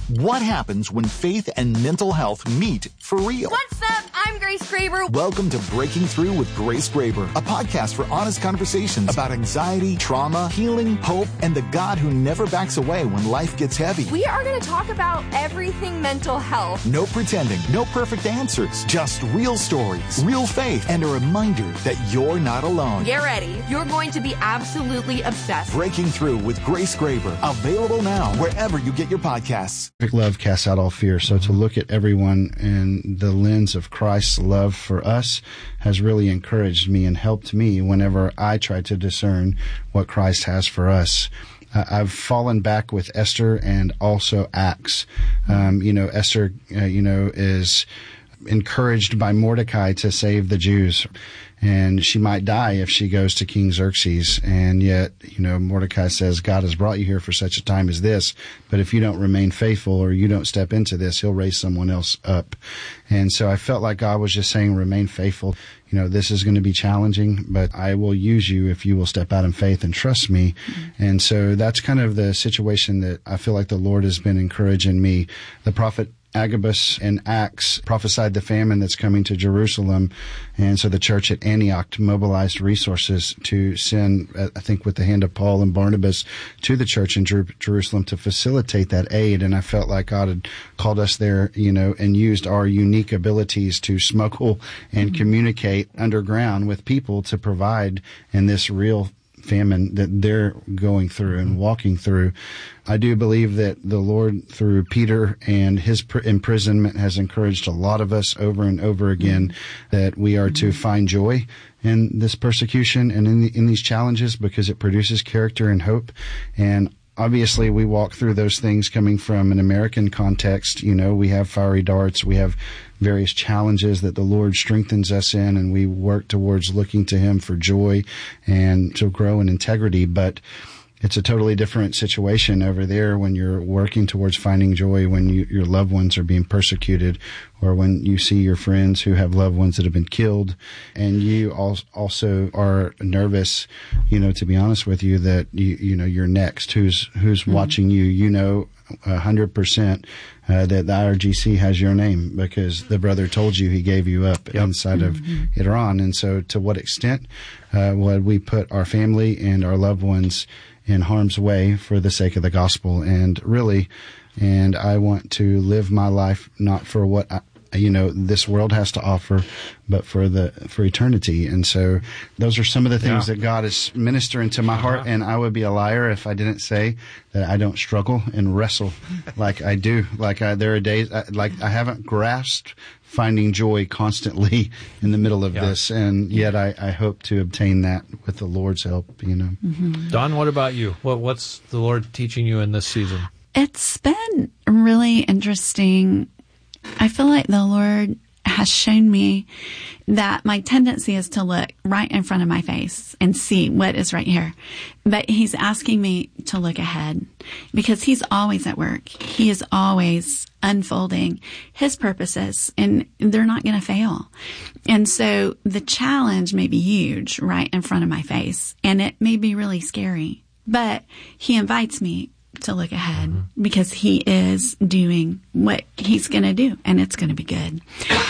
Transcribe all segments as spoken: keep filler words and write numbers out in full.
What happens when faith and mental health meet for real? What's up? I'm Grace Graber. Welcome to Breaking Through with Grace Graber, a podcast for honest conversations about anxiety, trauma, healing, hope, and the God who never backs away when life gets heavy. We are going to talk about everything mental health. No pretending, no perfect answers, just real stories, real faith, and a reminder that you're not alone. Get ready. You're going to be absolutely obsessed. Breaking Through with Grace Graber, available now wherever you get your podcasts. Perfect love casts out all fear. So to look at everyone in the lens of Christ's love for us has really encouraged me and helped me whenever I try to discern what Christ has for us. Uh, I've fallen back with Esther and also Acts. Um, you know, Esther, uh, you know, is encouraged by Mordecai to save the Jews. And she might die if she goes to King Xerxes. And yet, you know, Mordecai says, God has brought you here for such a time as this. But if you don't remain faithful or you don't step into this, he'll raise someone else up. And so I felt like God was just saying, remain faithful. You know, this is going to be challenging, but I will use you if you will step out in faith and trust me. Mm-hmm. And so that's kind of the situation that I feel like the Lord has been encouraging me. The prophet Agabus in Acts prophesied the famine that's coming to Jerusalem. And so the church at Antioch mobilized resources to send, I think with the hand of Paul and Barnabas, to the church in Jer- Jerusalem to facilitate that aid. And I felt like God had called us there, you know, and used our unique abilities to smuggle and mm-hmm. communicate underground with people to provide in this real famine that they're going through and walking through. I do believe that the Lord, through Peter and his pr- imprisonment, has encouraged a lot of us over and over again mm-hmm. that we are to find joy in this persecution and in, the, in these challenges because it produces character and hope. And obviously, we walk through those things coming from an American context. You know, we have fiery darts, we have various challenges that the Lord strengthens us in, and we work towards looking to Him for joy and to grow in integrity. But it's a totally different situation over there when you're working towards finding joy when you, your loved ones are being persecuted, or when you see your friends who have loved ones that have been killed, and you also are nervous, you know, to be honest with you, that you, you know, you're next. Who's, who's mm-hmm. watching you? You know, a hundred percent, uh, that the I R G C has your name because the brother told you he gave you up yep. inside mm-hmm. of Iran. And so to what extent, uh, would we put our family and our loved ones in harm's way for the sake of the gospel? And really, and I want to live my life not for what I, you know, this world has to offer, but for the, for eternity. And so those are some of the things yeah. that God is ministering to my heart. Uh-huh. And I would be a liar if I didn't say that I don't struggle and wrestle like I do. Like I, there are days, I, like I haven't grasped finding joy constantly in the middle of yeah. this. And yet I, I hope to obtain that with the Lord's help, you know. Mm-hmm. Don, what about you? What, what's the Lord teaching you in this season? It's been really interesting. I feel like the Lord has shown me that my tendency is to look right in front of my face and see what is right here. But He's asking me to look ahead because He's always at work. He is always unfolding His purposes, and they're not going to fail. And so the challenge may be huge right in front of my face, and it may be really scary. But He invites me to look ahead mm-hmm. because He is doing what He's going to do, and it's going to be good.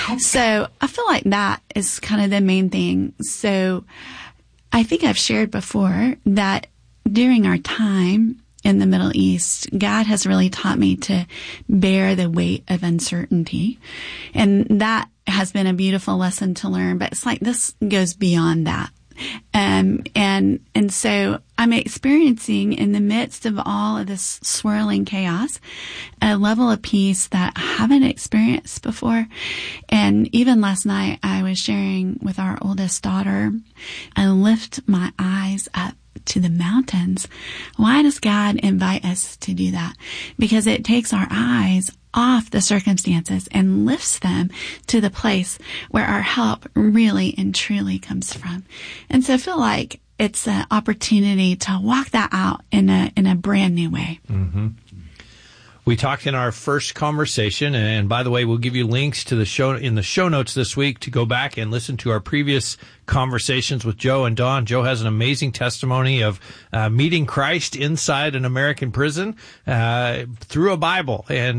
So I feel like that is kind of the main thing. So I think I've shared before that during our time in the Middle East, God has really taught me to bear the weight of uncertainty. And that has been a beautiful lesson to learn, but it's like this goes beyond that. Um, and, and so I'm experiencing in the midst of all of this swirling chaos, a level of peace that I haven't experienced before. And even last night I was sharing with our oldest daughter, I lift my eyes up to the mountains. Why does God invite us to do that? Because it takes our eyes off the circumstances and lifts them to the place where our help really and truly comes from. And so I feel like it's an opportunity to walk that out in a in a brand new way. Mm-hmm. We talked in our first conversation, and by the way, we'll give you links to the show in the show notes this week to go back and listen to our previous conversations with Joe and Don. Joe has an amazing testimony of uh, meeting Christ inside an American prison uh, through a Bible, and